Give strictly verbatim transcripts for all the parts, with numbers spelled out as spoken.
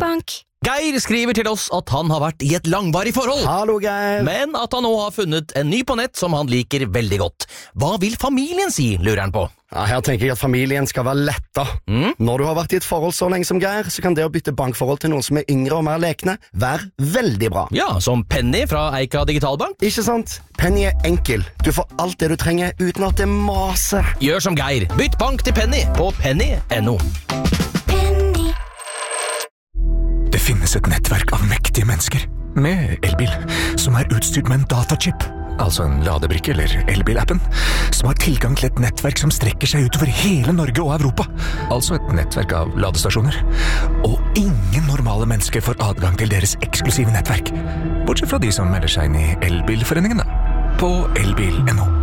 Bank. Geir skriver til oss at han har vært i et langvarig forhold. Hallo, Geir. Men at han nå har funnet en ny på nett som han liker veldig godt. Hva vil familien si, lurer han på? Ja, her tenker jeg at familien skal være letta. Mm? Når du har vært i et forhold så lenge som Geir, så kan det å bytte bankforhold til noen som er yngre og mer lekne være veldig bra. Ja, som Penny fra Eika Digitalbank. Ikke sant? Penny er enkel. Du får alt det du trenger uten at det maser. Gjør som Geir. Bytt bank til Penny på penny punktum no. Det finnes et nettverk av mektige mennesker med elbil som er utstyrt med en datachip, altså en ladebrikke eller elbilappen, som har tilgang til et nettverk som strekker seg utover hele Norge og Europa, altså et nettverk av ladestasjoner. Og ingen normale mennesker får adgang til deres eksklusive nettverk, bortsett fra de som melder seg inn i elbilforeningen da, på elbil punktum no.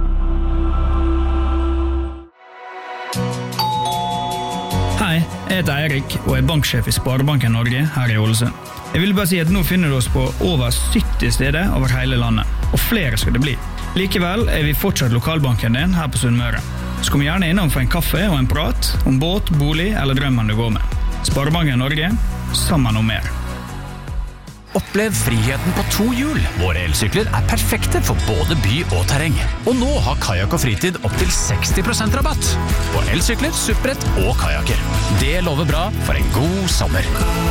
Hei, jeg heter Eirik og er banksjef i Sparebanken Norge her i Ålesund. Jeg vil bare si at nå finner du oss på over sytti steder over hele landet, og flere skal det bli. Likevel er vi fortsatt lokalbanken din her på Sunnmøre. Så kom gjerne innom for en kaffe og en prat om båt, bolig eller drømmen du går med. Sparebanken Norge, sammen om mer. Opplev friheten på to hjul. Våre elsykler er perfekte for både by og terreng. Og nå har Kajak og Fritid opp til seksti prosent rabatt på elsykler, supprett og kajaker. Det lover bra for en god sommer.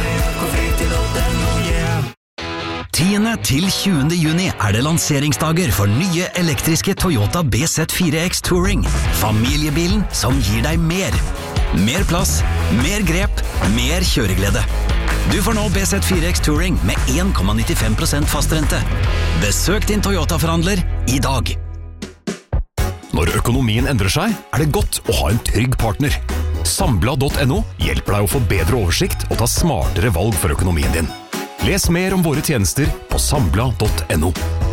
tiende til tjuende juni er det lanseringsdager for nye elektriske Toyota B Z fire X Touring. Familiebilen som gir deg mer. Mer plass, mer grep, mer kjøreglede. Du får nå B Z fire X Touring med en komma nittifem prosent fastrente. Besøk din Toyota-forhandler i dag. Når økonomien endrer seg, er det godt å ha en trygg partner. Sambla punktum no hjelper deg å få bedre oversikt og ta smartere valg for økonomien din. Les mer om våre tjenester på sambla punktum no.